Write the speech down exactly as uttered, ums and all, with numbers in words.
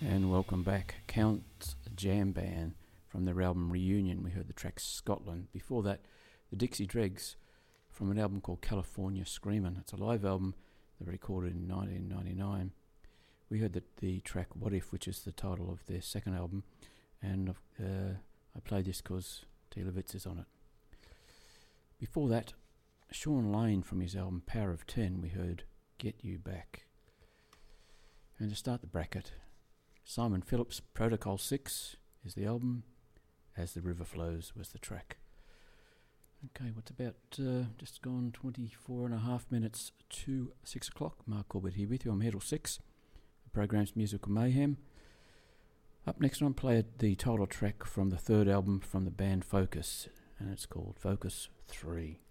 And welcome back. Count's Jam Band from their album Reunion. We heard the track Scotland. Before that, the Dixie Dregs from an album called California Screamin'. It's a live album they recorded in nineteen ninety-nine. We heard the, the track What If, which is the title of their second album. And uh, I played this because Tila Vitz is on it. Before that, Sean Lane from his album Power of Ten, we heard Get You Back. And to start the bracket, Simon Phillips' Protocol six is the album, As the River Flows was the track. Okay, what's about uh, just gone twenty-four and a half minutes to six o'clock. Mark Corbett here with you. I'm here till six. The program's Musical Mayhem. Up next, I'm playing the title track from the third album from the band Focus, and it's called Focus three.